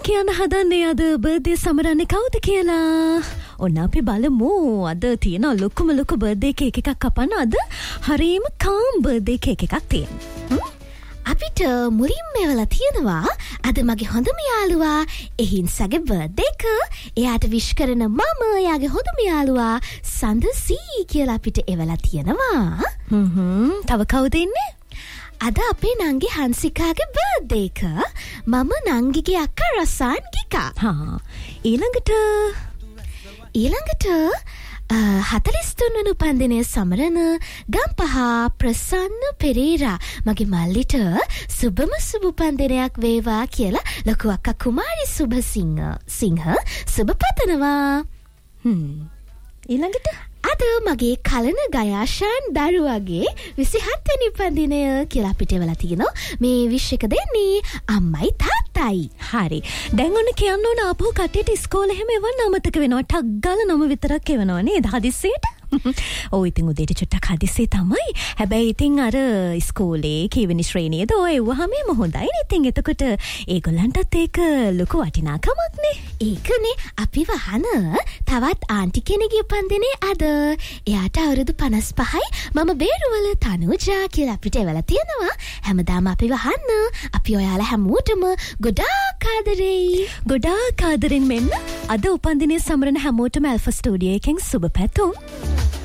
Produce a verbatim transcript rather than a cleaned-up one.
කියන්න හදන්නේ අද බර්ත්ඩේ සමරන්නේ කවුද කියලා? ඔන්න අපි බලමු. අද තියෙන ලොකුම ලොකු බර්ත්ඩේ කේක් එකක් කපන්න අද හරීම කාම් බර්ත්ඩේ කේක් එකක් තියෙනවා. අපිට මුලින්ම එවලා තියෙනවා අද මගේ හොඳම යාළුවා එහින්සගේ බර්ත්ඩේ එක. එයාට විශ් කරන මම එයාගේ හොඳම යාළුවා සඳසී කියලා අපිට එවලා තියෙනවා. හ්ම් තව කවුද ඉන්නේ? අද අපේ නංගි හංසිකාගේ බර්ත්ඩේ එක. මම නංගිගේ අක්කා රසාන් ගිකා. හා ඊළඟට ඊළඟට හතලිස් තුන් වන උපන්දිනය සමරන ගම්පහ ප්‍රසන්න පෙරේරා මගේ මල්ලිට සුබම සුබ උපන්දිනයක් වේවා කියලා ලොකු අක්කා කුමාරි සුභසිංහ සිංහ සුබ පතනවා. හ්ම් ඊළඟට අද මගේ කලන ගයාශාන් දරුවගේ විසිහත් වෙනි උපන්දිනය කියලා අපිට වෙලා තියෙනවා. මේ විශ් එක දෙන්නේ අම්මයි තාත්තයි. හරි. දැන් ඔන්න කියන්න ඕන ආපහු කට්ටියට ඉස්කෝලේ හැම එවන්න අමතක වෙනවා. ටක් ගාලා නම විතරක් එවනවා නේද හදිස්සියට? ඔව් ඉතින් උදේට චුට්ටක් හදිස්සියේ තමයි. හැබැයි ඉතින් අර ඉස්කෝලේ කීවෙනි ශ්‍රේණියේද ඔය එව්වහම එම හොඳයි. ඉතින් එතකොට ඒගොල්ලන්ටත් ඒක ලොකු වටිනාකමක් නේ. ඒකනේ අපි වහන තවත් ආන්ටි කෙනෙක්ගේ උපන්දිනේ අද. එයාට අවුරුදු පනස් පහයි. මම බේරුවල තනුජා කියලා අපිට එවලා තියෙනවා. හැමදාම අපි වහන්න. අපි ඔයාලා හැමෝටම ගොඩාක් ආදරෙයි. ගොඩාක් ආදරෙන් මෙන්න අද උපන්දිනේ සමරන හැමෝටම ඇල්ෆා ස්ටුඩියෝ එකෙන් සුබ පැතුම්.